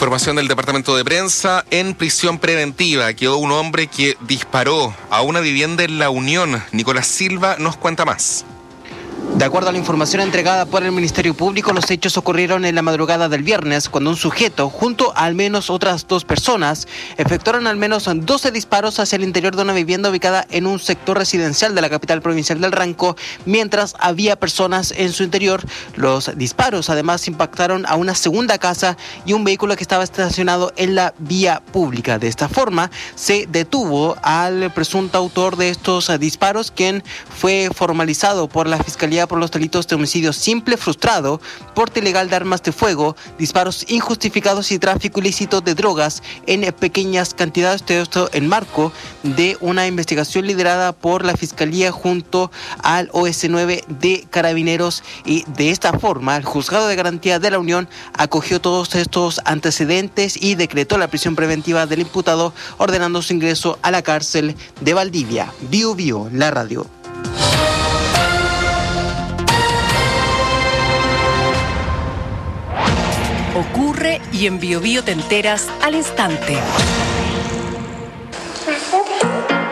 Información del departamento de prensa. En prisión preventiva quedó un hombre que disparó a una vivienda en La Unión. Nicolás Silva nos cuenta más. De acuerdo a la información entregada por el Ministerio Público, los hechos ocurrieron en la madrugada del viernes, cuando un sujeto, junto a al menos otras 2 personas, efectuaron al menos 12 disparos hacia el interior de una vivienda ubicada en un sector residencial de la capital provincial del Ranco, mientras había personas en su interior. Los disparos además impactaron a una segunda casa y un vehículo que estaba estacionado en la vía pública. De esta forma, se detuvo al presunto autor de estos disparos, quien fue formalizado por la Fiscalía por los delitos de homicidio simple frustrado, porte ilegal de armas de fuego, disparos injustificados y tráfico ilícito de drogas en pequeñas cantidades. Todo esto en marco de una investigación liderada por la Fiscalía junto al OS9 de Carabineros, y de esta forma el Juzgado de Garantía de la Unión acogió todos estos antecedentes y decretó la prisión preventiva del imputado, ordenando su ingreso a la cárcel de Valdivia. Bio Bio, la radio. Ocurre y en Bio Bio te enteras al instante.